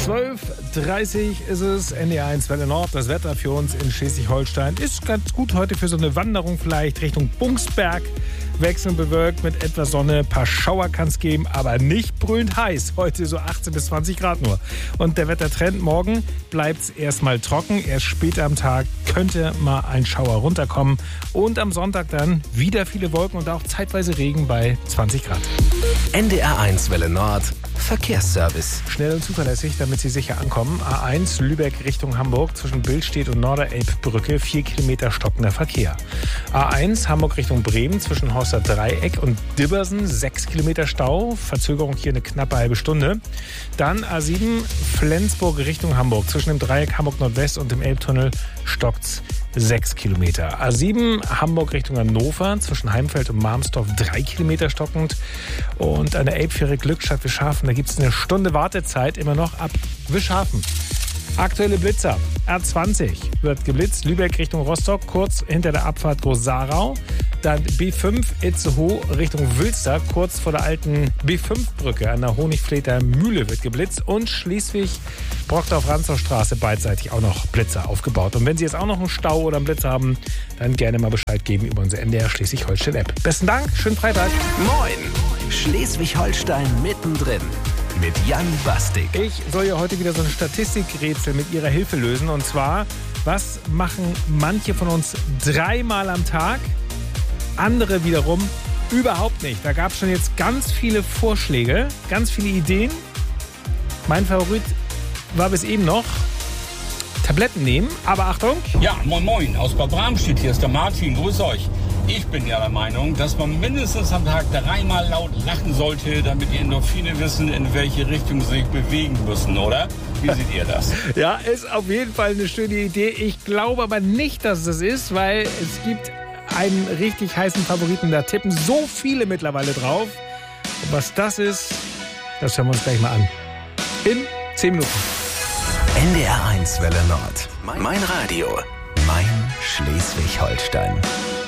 12:30 ist es, NDR1 Welle Nord. Das Wetter für uns in Schleswig-Holstein ist ganz gut heute für so eine Wanderung vielleicht Richtung Bungsberg. Wechselnd bewölkt mit etwas Sonne, ein paar Schauer kann es geben, aber nicht brüllend heiß. Heute so 18 bis 20 Grad nur. Und der Wettertrend, morgen bleibt es erstmal trocken. Erst später am Tag könnte mal ein Schauer runterkommen. Und am Sonntag dann wieder viele Wolken und auch zeitweise Regen bei 20 Grad. NDR1 Welle Nord. Verkehrsservice. Schnell und zuverlässig, damit Sie sicher ankommen. A1 Lübeck Richtung Hamburg zwischen Billstedt und Norderelbbrücke 4 Kilometer stockender Verkehr. A1 Hamburg Richtung Bremen zwischen Horster Dreieck und Dibbersen 6 Kilometer Stau. Verzögerung hier eine knappe halbe Stunde. Dann A7 Flensburg Richtung Hamburg zwischen dem Dreieck Hamburg Nordwest und dem Elbtunnel stockt's 6 Kilometer. A7 Hamburg Richtung Hannover zwischen Heimfeld und Marmsdorf 3 Kilometer stockend. Und an der Elbfähre Glückstadt Wischhafen, da gibt es eine Stunde Wartezeit immer noch ab Wischhafen. Aktuelle Blitzer. R20 wird geblitzt, Lübeck Richtung Rostock, kurz hinter der Abfahrt Groß-Sarau. Dann B5 Itzehoe Richtung Wülster, kurz vor der alten B5-Brücke an der Honigfleter Mühle wird geblitzt. Und schließlich Brockdorf-Ransau-Straße beidseitig auch noch Blitzer aufgebaut. Und wenn Sie jetzt auch noch einen Stau oder einen Blitz haben, dann gerne mal Bescheid geben über unsere NDR Schleswig-Holstein-App. Besten Dank, schönen Freitag. Moin! Schleswig-Holstein mittendrin. Mit Jan Bastik. Ich soll ja heute wieder so ein Statistikrätsel mit Ihrer Hilfe lösen. Und zwar, was machen manche von uns 3-mal am Tag, andere wiederum überhaupt nicht? Da gab es schon jetzt ganz viele Vorschläge, ganz viele Ideen. Mein Favorit war bis eben noch Tabletten nehmen. Aber Achtung! Ja, moin moin, aus Bad Bramstedt, hier ist der Martin, grüß euch. Ich bin ja der Meinung, dass man mindestens am Tag 3-mal laut lachen sollte, damit die Endorphine wissen, in welche Richtung sie sich bewegen müssen, oder? Wie seht ihr das? Ja, ist auf jeden Fall eine schöne Idee. Ich glaube aber nicht, dass es das ist, weil es gibt einen richtig heißen Favoriten. Da tippen so viele mittlerweile drauf. Und was das ist, das hören wir uns gleich mal an. In 10 Minuten. NDR1 Welle Nord. Mein Radio. Mein Schleswig-Holstein.